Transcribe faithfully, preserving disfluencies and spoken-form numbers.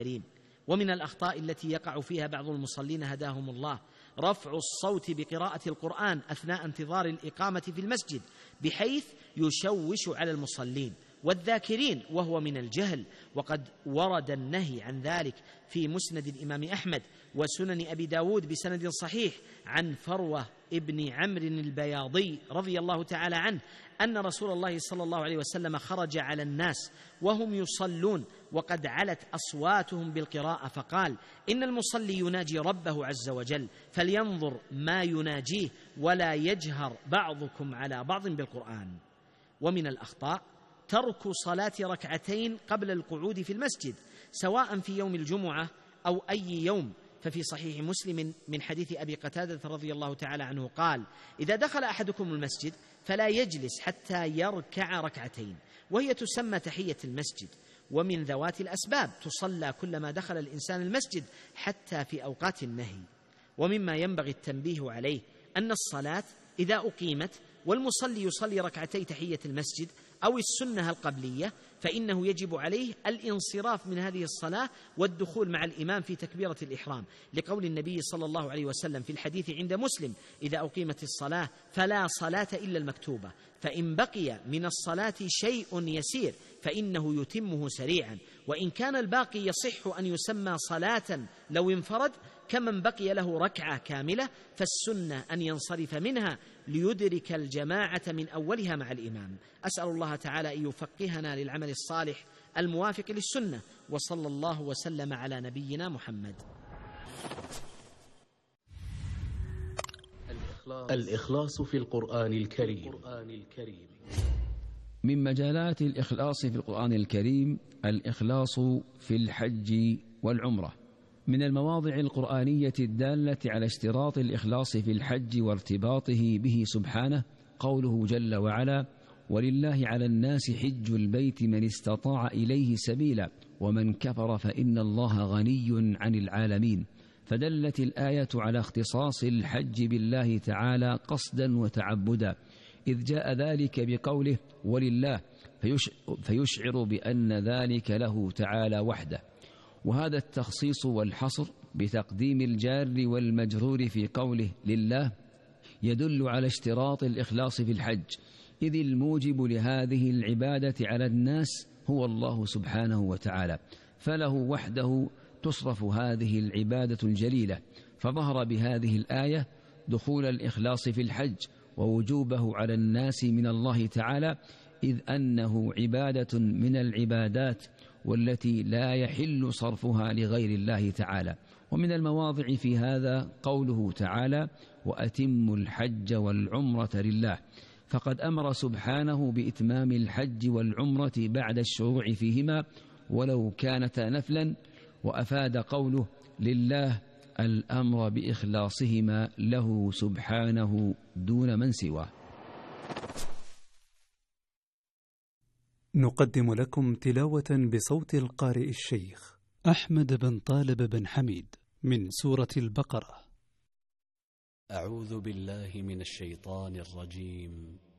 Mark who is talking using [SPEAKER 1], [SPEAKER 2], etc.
[SPEAKER 1] ومن الأخطاء التي يقع فيها بعض المصلين هداهم الله رفع الصوت بقراءة القرآن أثناء انتظار الإقامة في المسجد بحيث يشوش على المصلين والذاكرين، وهو من الجهل، وقد ورد النهي عن ذلك في مسند الإمام أحمد وسنن أبي داود بسند صحيح عن فروة ابن عمرو البياضي رضي الله تعالى عنه أن رسول الله صلى الله عليه وسلم خرج على الناس وهم يصلون وقد علت أصواتهم بالقراءة فقال: إن المصلي يناجي ربه عز وجل فلينظر ما يناجيه ولا يجهر بعضكم على بعض بالقرآن. ومن الأخطاء ترك صلاة ركعتين قبل القعود في المسجد سواء في يوم الجمعة أو أي يوم، ففي صحيح مسلم من حديث أبي قتادة رضي الله تعالى عنه قال: إذا دخل أحدكم المسجد فلا يجلس حتى يركع ركعتين، وهي تسمى تحية المسجد، ومن ذوات الأسباب تصلى كلما دخل الإنسان المسجد حتى في أوقات النهي. ومما ينبغي التنبيه عليه أن الصلاة إذا أقيمت والمصلي يصلي ركعتي تحية المسجد أو السنة القبلية فإنه يجب عليه الانصراف من هذه الصلاة والدخول مع الإمام في تكبيرة الإحرام، لقول النبي صلى الله عليه وسلم في الحديث عند مسلم: إذا أقيمت الصلاة فلا صلاة إلا المكتوبة، فإن بقي من الصلاة شيء يسير فإنه يتمه سريعا، وإن كان الباقي يصح أن يسمى صلاة لو انفرد كمن بقي له ركعة كاملة، فالسنة أن ينصرف منها ليدرك الجماعة من أولها مع الإمام. أسأل الله تعالى أن يفقهنا للعمل الصالح الموافق للسنة، وصلى الله وسلم على نبينا محمد.
[SPEAKER 2] الإخلاص في القرآن الكريم.
[SPEAKER 3] من مجالات الإخلاص في القرآن الكريم الإخلاص في الحج والعمرة. من المواضع القرآنية الدالة على اشتراط الإخلاص في الحج وارتباطه به سبحانه قوله جل وعلا: ولله على الناس حج البيت من استطاع إليه سبيلا ومن كفر فإن الله غني عن العالمين. فدلت الآية على اختصاص الحج بالله تعالى قصدا وتعبدا، إذ جاء ذلك بقوله ولله، فيشعر بأن ذلك له تعالى وحده. وهذا التخصيص والحصر بتقديم الجار والمجرور في قوله لله يدل على اشتراط الإخلاص في الحج، إذ الموجب لهذه العبادة على الناس هو الله سبحانه وتعالى، فله وحده تصرف هذه العبادة الجليلة. فظهر بهذه الآية دخول الإخلاص في الحج ووجوبه على الناس من الله تعالى، إذ أنه عبادة من العبادات والتي لا يحل صرفها لغير الله تعالى. ومن المواضع في هذا قوله تعالى: وأتموا الحج والعمرة لله، فقد أمر سبحانه بإتمام الحج والعمرة بعد الشروع فيهما ولو كانتا نفلا، وأفاد قوله لله الأمر بإخلاصهما له سبحانه دون من سواه.
[SPEAKER 4] نقدم لكم تلاوة بصوت القارئ الشيخ أحمد بن طالب بن حميد من سورة البقرة.
[SPEAKER 5] أعوذ بالله من الشيطان الرجيم.